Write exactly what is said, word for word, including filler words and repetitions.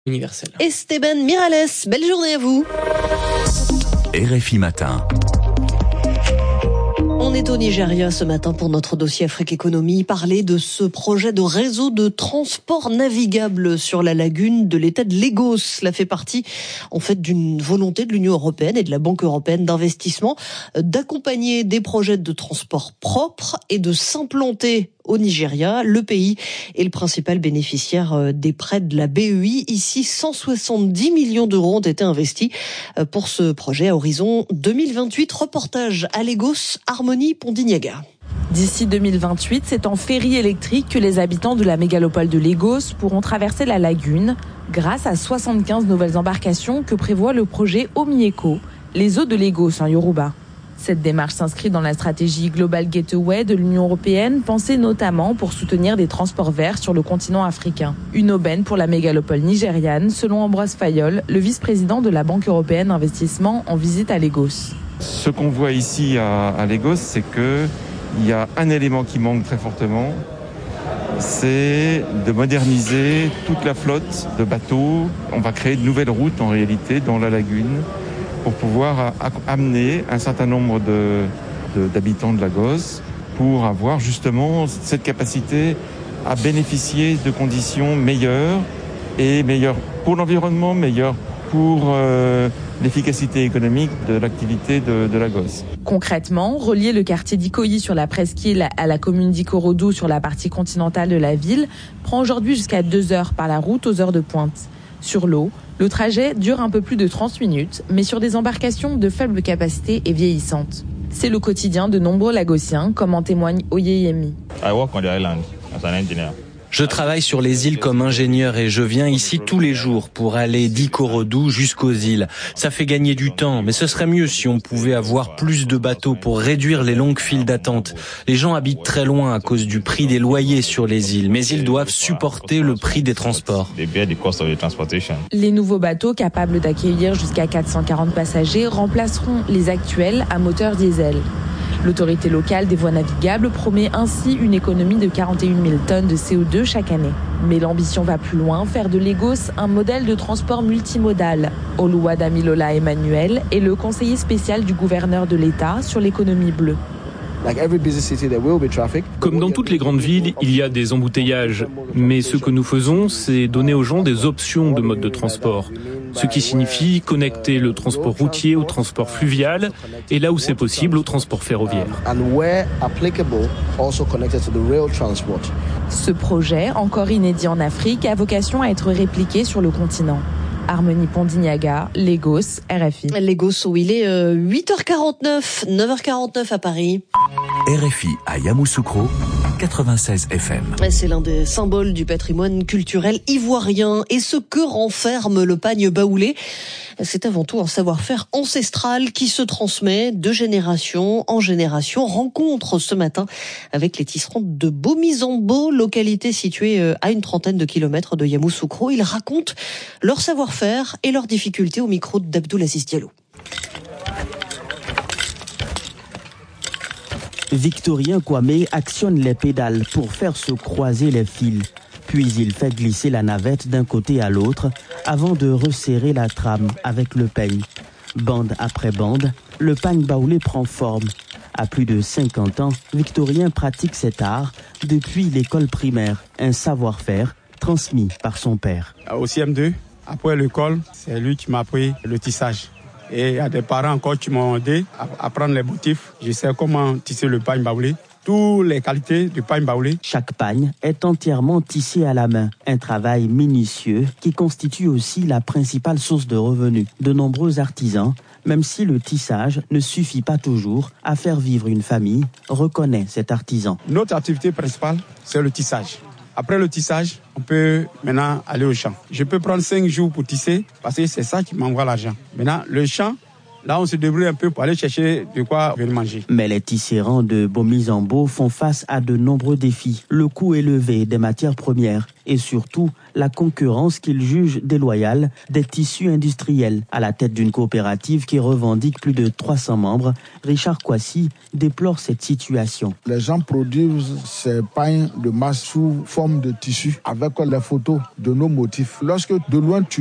universel. Esteban Miralles, belle journée à vous. R F I Matin. On est au Nigeria ce matin pour notre dossier Afrique Économie, parler de ce projet de réseau de transport navigable sur la lagune de l'État de Lagos. Cela fait partie en fait d'une volonté de l'Union européenne et de la Banque européenne d'investissement d'accompagner des projets de transport propres et de s'implanter au Nigeria. Le pays est le principal bénéficiaire des prêts de la B E I. Ici, cent soixante-dix millions d'euros ont été investis pour ce projet à horizon deux mille vingt-huit. Reportage à Lagos, Harmonie Pondignaga. D'ici deux mille vingt-huit, c'est en ferry électrique que les habitants de la mégalopole de Lagos pourront traverser la lagune grâce à soixante-quinze nouvelles embarcations que prévoit le projet Omieko, les eaux de Lagos en Yoruba. Cette démarche s'inscrit dans la stratégie Global Gateway de l'Union européenne, pensée notamment pour soutenir des transports verts sur le continent africain. Une aubaine pour la mégalopole nigériane, selon Ambroise Fayol, le vice-président de la Banque européenne d'investissement en visite à Lagos. Ce qu'on voit ici à, à Lagos, c'est qu'il y a un élément qui manque très fortement, c'est de moderniser toute la flotte de bateaux. On va créer de nouvelles routes en réalité dans la lagune, pour pouvoir amener un certain nombre de, de, d'habitants de Lagos pour avoir justement cette capacité à bénéficier de conditions meilleures et meilleures pour l'environnement, meilleures pour euh, l'efficacité économique de l'activité de, de Lagos. Concrètement, relier le quartier d'Ikoyi sur la presqu'île à la commune d'Ikorodu sur la partie continentale de la ville prend aujourd'hui jusqu'à deux heures par la route aux heures de pointe. Sur l'eau, le trajet dure un peu plus de trente minutes, mais sur des embarcations de faible capacité et vieillissantes. C'est le quotidien de nombreux Lagosiens, comme en témoigne Oyeyemi. I work on the island as an engineer. Je travaille sur les îles comme ingénieur et je viens ici tous les jours pour aller d'Ikorodu jusqu'aux îles. Ça fait gagner du temps, mais ce serait mieux si on pouvait avoir plus de bateaux pour réduire les longues files d'attente. Les gens habitent très loin à cause du prix des loyers sur les îles, mais ils doivent supporter le prix des transports. Les nouveaux bateaux capables d'accueillir jusqu'à quatre cent quarante passagers remplaceront les actuels à moteur diesel. L'autorité locale des voies navigables promet ainsi une économie de quarante et une mille tonnes de C O deux chaque année. Mais l'ambition va plus loin, faire de Lagos un modèle de transport multimodal. Oluwadamilola Emmanuel est le conseiller spécial du gouverneur de l'État sur l'économie bleue. Comme dans toutes les grandes villes, il y a des embouteillages. Mais ce que nous faisons, c'est donner aux gens des options de mode de transport. Ce qui signifie connecter le transport routier au transport fluvial et là où c'est possible au transport ferroviaire. Ce projet, encore inédit en Afrique, a vocation à être répliqué sur le continent. Harmonie Pondignaga, Lagos, R F I. Lagos où il est euh, huit heures quarante-neuf, neuf heures quarante-neuf à Paris. R F I à Yamoussoukro, quatre-vingt-seize F M. C'est l'un des symboles du patrimoine culturel ivoirien. Et ce que renferme le pagne baoulé, c'est avant tout un savoir-faire ancestral qui se transmet de génération en génération. Rencontre ce matin avec les tisserands de Bomizambo, localité située à une trentaine de kilomètres de Yamoussoukro. Ils racontent leur savoir-faire et leurs difficultés au micro d'Abdoulaziz Diallo. Victorien Kwame actionne les pédales pour faire se croiser les fils. Puis il fait glisser la navette d'un côté à l'autre avant de resserrer la trame avec le peigne. Bande après bande, le pagne baoulé prend forme. À plus de cinquante ans, Victorien pratique cet art depuis l'école primaire, un savoir-faire transmis par son père. Au C M deux, après l'école, c'est lui qui m'a appris le tissage. Et il y a des parents encore qui m'ont aidé à apprendre les motifs. Je sais comment tisser le pagne baoulé. Toutes les qualités du pagne baoulé. Chaque pagne est entièrement tissé à la main. Un travail minutieux qui constitue aussi la principale source de revenus de nombreux artisans. Même si le tissage ne suffit pas toujours à faire vivre une famille, reconnaît cet artisan. Notre activité principale, c'est le tissage. Après le tissage, on peut maintenant aller au champ. Je peux prendre cinq jours pour tisser parce que c'est ça qui m'envoie l'argent. Maintenant, le champ, là, on se débrouille un peu pour aller chercher de quoi venir manger. Mais les tisserands de Bomizambo font face à de nombreux défis. Le coût élevé des matières premières et surtout la concurrence qu'il juge déloyale des tissus industriels. À la tête d'une coopérative qui revendique plus de trois cents membres, Richard Kwasi déplore cette situation. Les gens produisent ces pains de masse sous forme de tissu avec les photos de nos motifs. Lorsque de loin tu